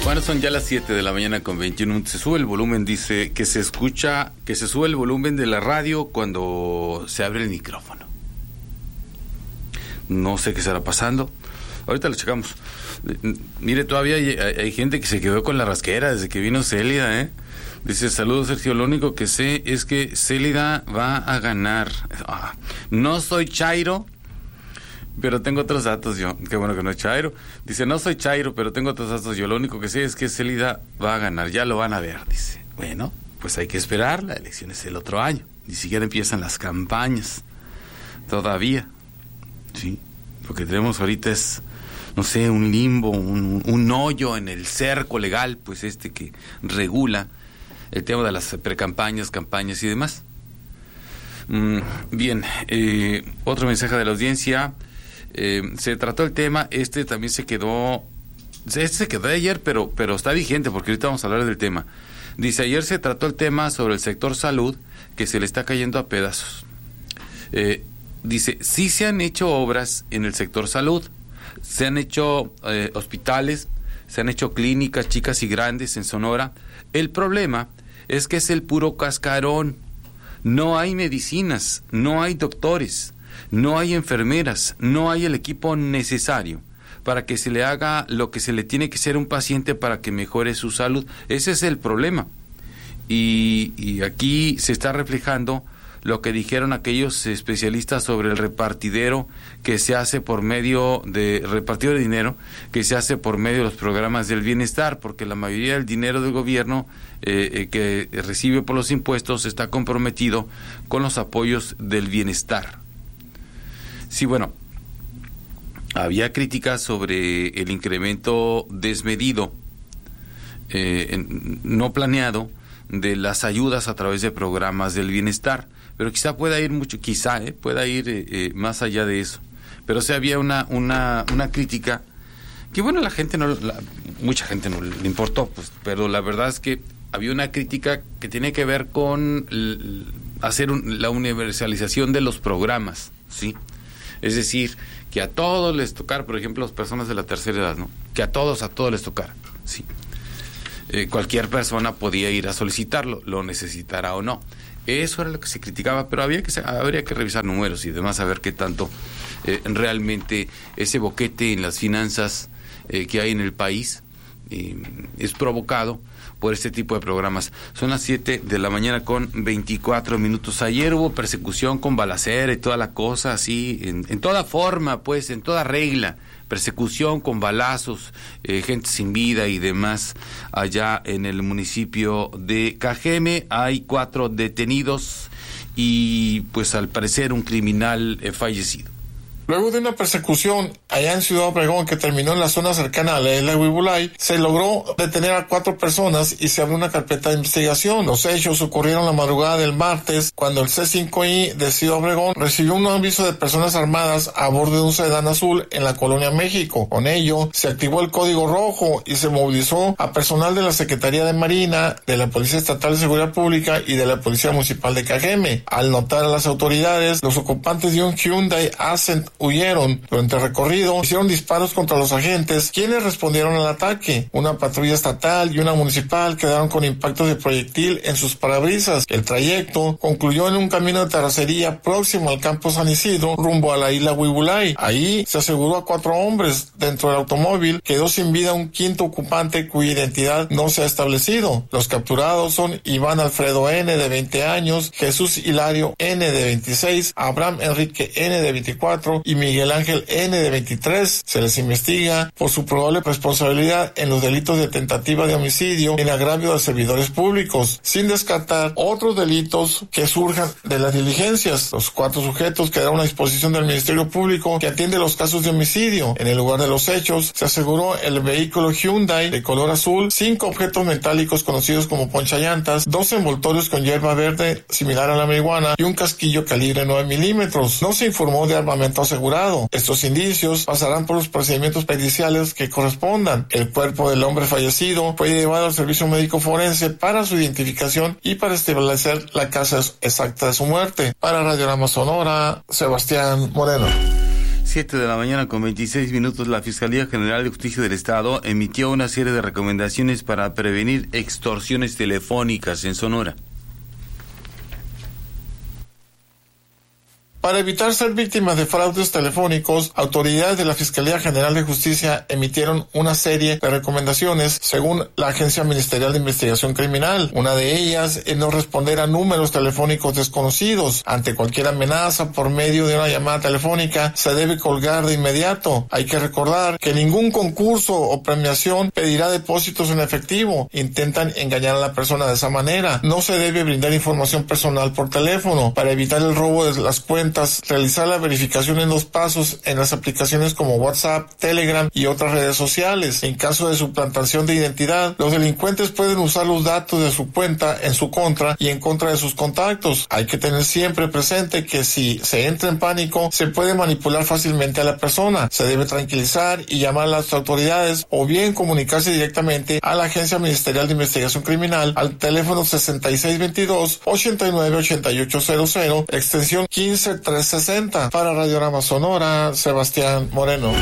Bueno, son ya las 7 de la mañana con 21 minutos. Se sube el volumen, dice que se escucha, que se sube el volumen de la radio cuando se abre el micrófono. No sé qué estará pasando. Ahorita lo checamos. Mire, todavía hay gente que se quedó con la rasquera desde que vino Célida, ¿eh? Dice, saludos Sergio, lo único que sé es que Célida va a ganar. No soy Chairo, pero tengo otros datos yo. Qué bueno que no es Chairo. Dice, no soy Chairo, pero tengo otros datos yo. Lo único que sé es que Célida va a ganar. Ya lo van a ver, dice. Bueno, pues hay que esperar. La elección es el otro año. Ni siquiera empiezan las campañas. Todavía. Sí. Lo que tenemos ahorita es, no sé, un limbo, un hoyo en el cerco legal, pues que regula el tema de las precampañas, campañas y demás. Bien, otro mensaje de la audiencia. Se trató el tema, también se quedó de ayer, pero está vigente porque ahorita vamos a hablar del tema. Dice, ayer se trató el tema sobre el sector salud que se le está cayendo a pedazos. Dice, sí se han hecho obras en el sector salud, se han hecho hospitales, se han hecho clínicas chicas y grandes en Sonora. El problema es que es el puro cascarón. No hay medicinas, no hay doctores, no hay enfermeras, no hay el equipo necesario para que se le haga lo que se le tiene que hacer a un paciente para que mejore su salud. Ese es el problema. Y aquí se está reflejando lo que dijeron aquellos especialistas sobre el repartidero que se hace por medio de repartido de dinero, que se hace por medio de los programas del bienestar, porque la mayoría del dinero del gobierno que recibe por los impuestos está comprometido con los apoyos del bienestar. Sí, bueno, había críticas sobre el incremento desmedido, no planeado, de las ayudas a través de programas del bienestar, pero quizá pueda ir más allá de eso. Pero sí había una crítica que, bueno, mucha gente no le importó, pues, pero la verdad es que había una crítica que tiene que ver con hacer la universalización de los programas, ¿sí? Es decir, que a todos les tocar, por ejemplo, las personas de la tercera edad, ¿no? Que a todos les tocar, sí. Cualquier persona podía ir a solicitarlo, lo necesitara o no. Eso era lo que se criticaba, pero habría que revisar números y demás, a ver qué tanto realmente ese boquete en las finanzas que hay en el país es provocado por este tipo de programas. Son las 7 de la mañana con 24 minutos. Ayer hubo persecución con balacera y toda la cosa, así, en toda forma, pues, en toda regla. Persecución con balazos, gente sin vida y demás, allá en el municipio de Cajeme. Hay 4 detenidos y, pues, al parecer un criminal fallecido. Luego de una persecución allá en Ciudad Obregón que terminó en la zona cercana a la isla Huibulay, se logró detener a 4 personas y se abrió una carpeta de investigación. Los hechos ocurrieron la madrugada del martes, cuando el C5I de Ciudad Obregón recibió un aviso de personas armadas a bordo de un sedán azul en la Colonia México. Con ello, se activó el código rojo y se movilizó a personal de la Secretaría de Marina, de la Policía Estatal de Seguridad Pública y de la Policía Municipal de Cajeme. Al notar a las autoridades, los ocupantes de un Hyundai Accent huyeron. Durante el recorrido hicieron disparos contra los agentes, quienes respondieron al ataque. Una patrulla estatal y una municipal quedaron con impactos de proyectil en sus parabrisas. El trayecto concluyó en un camino de terracería próximo al campo San Isidro, rumbo a la isla Huibulay. Ahí se aseguró a 4 hombres. Dentro del automóvil quedó sin vida un quinto ocupante cuya identidad no se ha establecido. Los capturados son Iván Alfredo N, de 20 años, Jesús Hilario N, de 26, Abraham Enrique N, de 24 y Miguel Ángel N, de 23. Se les investiga por su probable responsabilidad en los delitos de tentativa de homicidio en agravio de servidores públicos, sin descartar otros delitos que surjan de las diligencias. Los 4 sujetos quedaron a disposición del Ministerio Público, que atiende los casos de homicidio. En el lugar de los hechos se aseguró el vehículo Hyundai de color azul, 5 objetos metálicos conocidos como ponchallantas, 2 envoltorios con hierba verde similar a la marihuana y un casquillo calibre 9 milímetros. No se informó de armamento asegurado. Estos indicios pasarán por los procedimientos periciales que correspondan. El cuerpo del hombre fallecido fue llevado al servicio médico forense para su identificación y para establecer la causa exacta de su muerte. Para Radiorama Sonora, Sebastián Moreno. 7 de la mañana con 26 minutos, la Fiscalía General de Justicia del Estado emitió una serie de recomendaciones para prevenir extorsiones telefónicas en Sonora. Para evitar ser víctimas de fraudes telefónicos, autoridades de la Fiscalía General de Justicia emitieron una serie de recomendaciones según la Agencia Ministerial de Investigación Criminal. Una de ellas es no responder a números telefónicos desconocidos. Ante cualquier amenaza por medio de una llamada telefónica, se debe colgar de inmediato. Hay que recordar que ningún concurso o premiación pedirá depósitos en efectivo. Intentan engañar a la persona de esa manera. No se debe brindar información personal por teléfono. Para evitar el robo de las cuentas, realizar la verificación en 2 pasos en las aplicaciones como WhatsApp, Telegram y otras redes sociales. En caso de suplantación de identidad, los delincuentes pueden usar los datos de su cuenta en su contra y en contra de sus contactos. Hay que tener siempre presente que si se entra en pánico, se puede manipular fácilmente a la persona. Se debe tranquilizar y llamar a las autoridades o bien comunicarse directamente a la Agencia Ministerial de Investigación Criminal al teléfono 6622-898800, extensión 15360. Para Radiorama Sonora, Sebastián Moreno.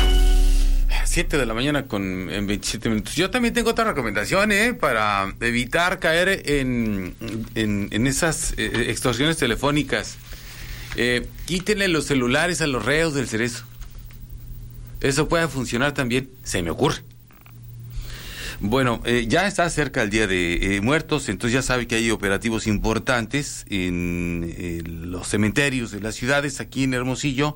7 de la mañana con 27 minutos. Yo también tengo otra recomendación, para evitar caer en esas extorsiones telefónicas. Quítenle los celulares a los reos del Cerezo. Eso puede funcionar también, se me ocurre. Bueno, ya está cerca el Día de Muertos, entonces ya sabe que hay operativos importantes en los cementerios de las ciudades. Aquí en Hermosillo,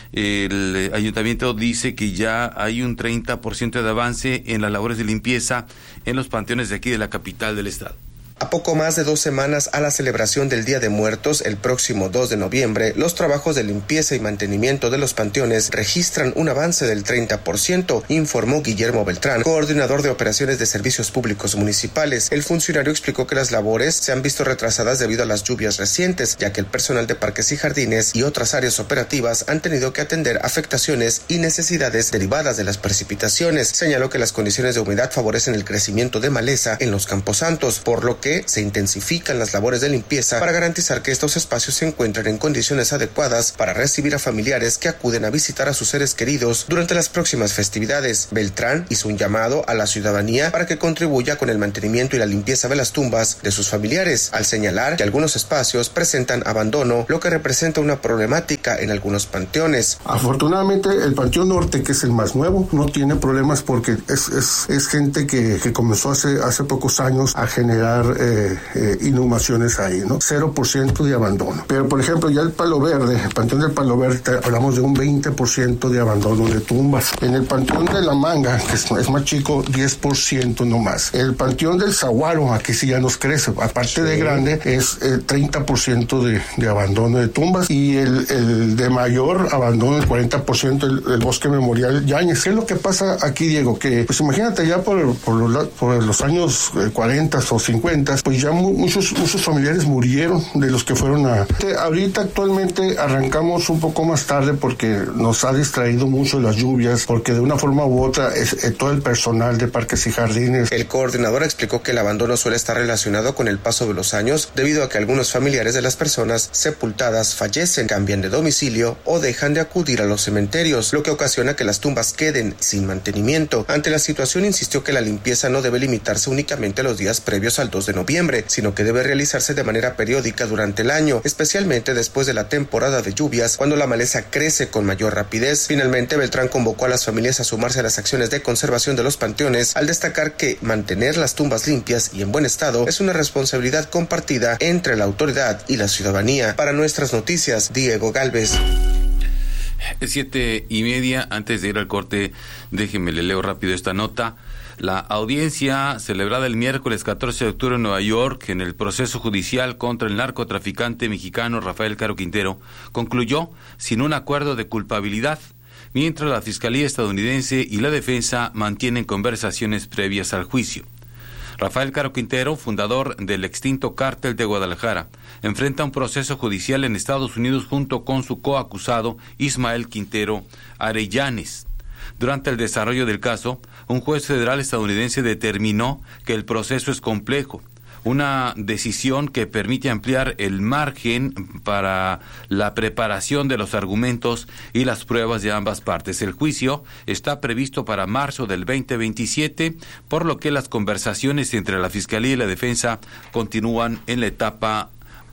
el ayuntamiento dice que ya hay un 30% de avance en las labores de limpieza en los panteones de aquí de la capital del estado. A poco más de 2 semanas a la celebración del Día de Muertos, el próximo 2 de noviembre, los trabajos de limpieza y mantenimiento de los panteones registran un avance del 30%, informó Guillermo Beltrán, coordinador de operaciones de servicios públicos municipales. El funcionario explicó que las labores se han visto retrasadas debido a las lluvias recientes, ya que el personal de parques y jardines y otras áreas operativas han tenido que atender afectaciones y necesidades derivadas de las precipitaciones. Señaló que las condiciones de humedad favorecen el crecimiento de maleza en los camposantos, por lo que se intensifican las labores de limpieza para garantizar que estos espacios se encuentren en condiciones adecuadas para recibir a familiares que acuden a visitar a sus seres queridos durante las próximas festividades. Beltrán hizo un llamado a la ciudadanía para que contribuya con el mantenimiento y la limpieza de las tumbas de sus familiares, al señalar que algunos espacios presentan abandono, lo que representa una problemática en algunos panteones. Afortunadamente, el Panteón Norte, que es el más nuevo, no tiene problemas porque es gente que comenzó hace pocos años a generar inhumaciones ahí, ¿no? 0% de abandono. Pero, por ejemplo, ya el Palo Verde, el Panteón del Palo Verde, hablamos de un 20% de abandono de tumbas. En el Panteón de la Manga, que es más chico, 10% nomás. El Panteón del Zaguaro, aquí sí ya nos crece, aparte de grande, es 30% de abandono de tumbas, y el de mayor abandono, el 40%, el Bosque Memorial Yáñez. ¿Qué es lo que pasa aquí, Diego? Que, pues imagínate, ya por los años 40 o 50, pues ya muchos familiares murieron de los que fueron Ahorita actualmente arrancamos un poco más tarde porque nos ha distraído mucho las lluvias, porque de una forma u otra todo el personal de parques y jardines. El coordinador explicó que el abandono suele estar relacionado con el paso de los años, debido a que algunos familiares de las personas sepultadas fallecen, cambian de domicilio o dejan de acudir a los cementerios, lo que ocasiona que las tumbas queden sin mantenimiento. Ante la situación, insistió que la limpieza no debe limitarse únicamente a los días previos al 2 de noviembre, sino que debe realizarse de manera periódica durante el año, especialmente después de la temporada de lluvias, cuando la maleza crece con mayor rapidez. Finalmente, Beltrán convocó a las familias a sumarse a las acciones de conservación de los panteones, al destacar que mantener las tumbas limpias y en buen estado es una responsabilidad compartida entre la autoridad y la ciudadanía. Para Nuestras Noticias, Diego Galvez. 7:30, antes de ir al corte, déjeme le leo rápido esta nota. La audiencia celebrada el miércoles 14 de octubre en Nueva York en el proceso judicial contra el narcotraficante mexicano Rafael Caro Quintero concluyó sin un acuerdo de culpabilidad, mientras la Fiscalía estadounidense y la defensa mantienen conversaciones previas al juicio. Rafael Caro Quintero, fundador del extinto Cártel de Guadalajara, enfrenta un proceso judicial en Estados Unidos junto con su coacusado Ismael Quintero Arellanes. Durante el desarrollo del caso, un juez federal estadounidense determinó que el proceso es complejo. una decisión que permite ampliar el margen para la preparación de los argumentos y las pruebas de ambas partes. El juicio está previsto para marzo del 2027, por lo que las conversaciones entre la Fiscalía y la Defensa continúan en la etapa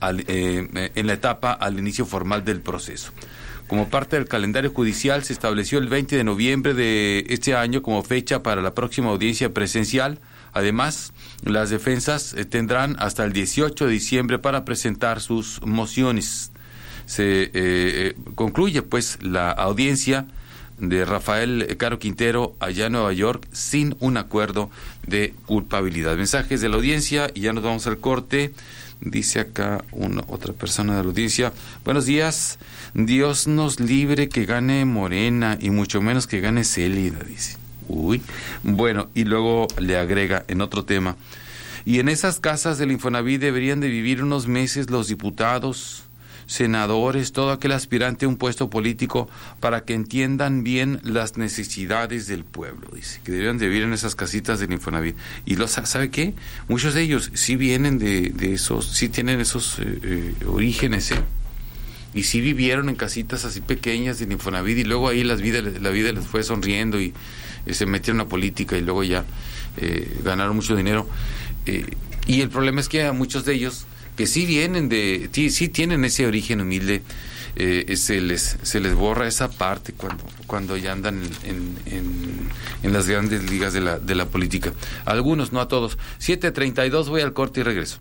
al inicio formal del proceso. Como parte del calendario judicial, se estableció el 20 de noviembre de este año como fecha para la próxima audiencia presencial. Además, las defensas tendrán hasta el 18 de diciembre para presentar sus mociones. Se concluye, pues, la audiencia de Rafael Caro Quintero allá en Nueva York sin un acuerdo de culpabilidad. Mensajes de la audiencia y ya nos vamos al corte. Dice acá otra persona de la audiencia: buenos días, Dios nos libre que gane Morena y mucho menos que gane Célida, dice. Uy, bueno, y luego le agrega en otro tema: y en esas casas del Infonavit deberían de vivir unos meses los diputados, senadores, todo aquel aspirante a un puesto político, para que entiendan bien las necesidades del pueblo, dice, que deberían de vivir en esas casitas del Infonavit. Y ¿sabe qué? Muchos de ellos sí vienen de esos, sí tienen esos orígenes, y sí vivieron en casitas así pequeñas del Infonavit, y luego ahí la vida les fue sonriendo y se metieron a política y luego ya ganaron mucho dinero. Y el problema es que a muchos de ellos que sí vienen sí tienen ese origen humilde, se les borra esa parte cuando ya andan en las grandes ligas de la política. Algunos, no a todos. 7:32, voy al corte y regreso.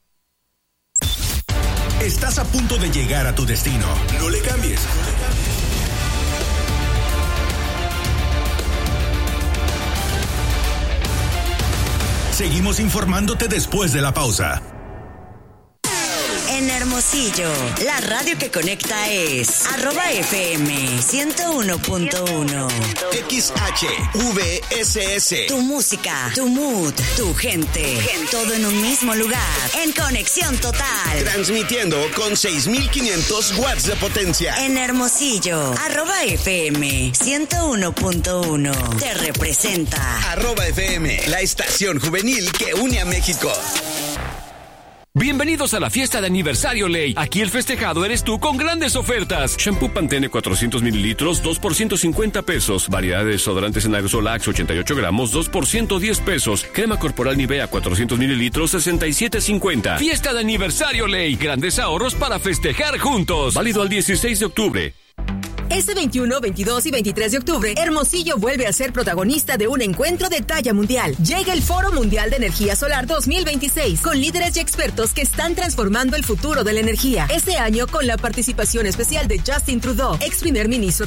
Estás a punto de llegar a tu destino. No le cambies. Seguimos informándote después de la pausa. En Hermosillo, la radio que conecta es @FM 101.1 XHVSS. Tu música, tu mood, tu gente, todo en un mismo lugar, en conexión total. Transmitiendo con 6,500 watts de potencia. En Hermosillo, @FM 101.1 te representa. @FM, la estación juvenil que une a México. Bienvenidos a la fiesta de aniversario Ley. Aquí el festejado eres tú con grandes ofertas. Shampoo Pantene 400 mililitros, 2 por 150 pesos. Variedad de desodorantes en aerosol Axe 88 gramos, 2 por 110 pesos. Crema corporal Nivea 400 mililitros, 67.50. Fiesta de aniversario Ley. Grandes ahorros para festejar juntos. Válido al 16 de octubre. Este 21, 22 y 23 de octubre, Hermosillo vuelve a ser protagonista de un encuentro de talla mundial. Llega el Foro Mundial de Energía Solar 2026, con líderes y expertos que están transformando el futuro de la energía. Este año con la participación especial de Justin Trudeau, ex primer ministro